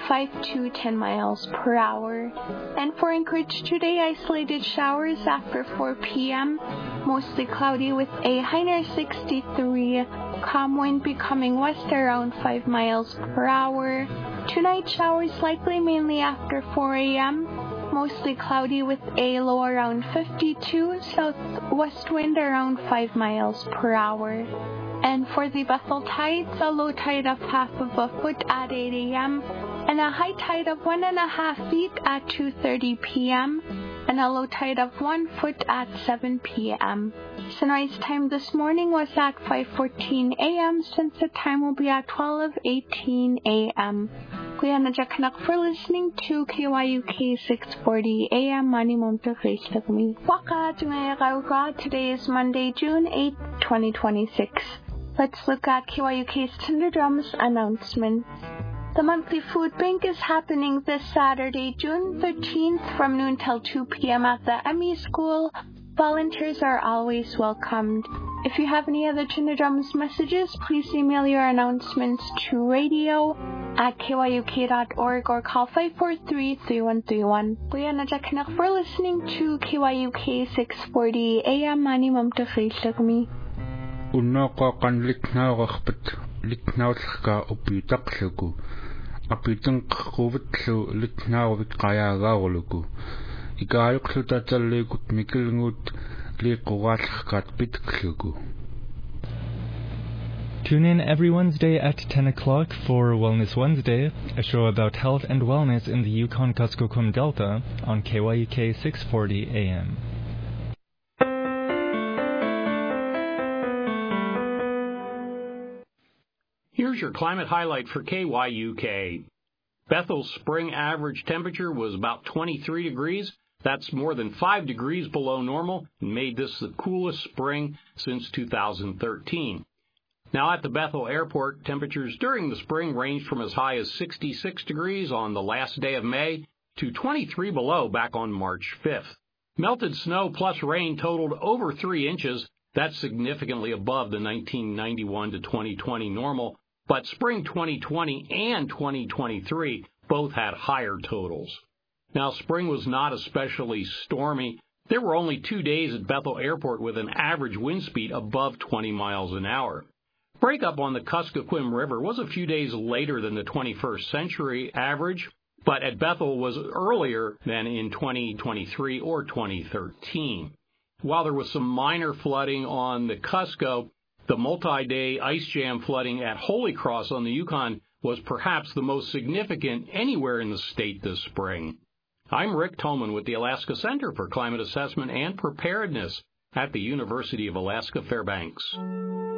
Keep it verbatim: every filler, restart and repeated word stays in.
five to ten miles per hour. And for Anchorage today, isolated showers after four p.m., mostly cloudy with a high near sixty-three, calm wind becoming west around five miles per hour. Tonight, showers likely mainly after four a.m., mostly cloudy with a low around fifty-two, southwest wind around five miles per hour. And for the Bethel tides, a low tide of half of a foot at eight a.m., and a high tide of one and a half feet at two thirty p.m., and a low tide of one foot at seven p.m. Sunrise time this morning was at five fourteen a.m. Sunset time will be at twelve eighteen a.m. Kuya Najakanak for listening to K Y U K six forty A M Mani Momto Facelagmi. Waka Tunayagaruga. Today is Monday, June eighth, twenty twenty-six. Let's look at K Y U K's Tundra-Drums announcements. The monthly food bank is happening this Saturday, June thirteenth from noon till two p.m. at the M E School. Volunteers are always welcomed. If you have any other Tundra-Drums messages, please email your announcements to radio at K Y U K dot org or call five four three, three one three one. Kuya Najakanak for listening to K Y U K six forty A M Mani Momto Facelagmi. Unnaqa qanlitnaaqarpat litnaullerka upiutaqluku apitenqquvitlu litnaarvit qayaagaarluku ikaajuqluta talliikut mikilngut liiqquraallerkaat pitkluku. Tune in every Wednesday at ten o'clock for Wellness Wednesday, a show about health and wellness in the Yukon-Kuskokwim Delta on K Y U K six forty A M. Here's your climate highlight for K Y U K. Bethel's spring average temperature was about twenty-three degrees. That's more than five degrees below normal and made this the coolest spring since two thousand thirteen. Now at the Bethel Airport, temperatures during the spring ranged from as high as sixty-six degrees on the last day of May to twenty-three below back on March fifth. Melted snow plus rain totaled over three inches. That's significantly above the nineteen ninety-one to twenty twenty normal. But spring twenty twenty and twenty twenty-three both had higher totals. Now, spring was not especially stormy. There were only two days at Bethel Airport with an average wind speed above twenty miles an hour. Breakup on the Kuskokwim River was a few days later than the twenty-first century average, but at Bethel was earlier than in twenty twenty-three or twenty thirteen. While there was some minor flooding on the Cusco, the multi-day ice jam flooding at Holy Cross on the Yukon was perhaps the most significant anywhere in the state this spring. I'm Rick Tolman with the Alaska Center for Climate Assessment and Preparedness at the University of Alaska Fairbanks.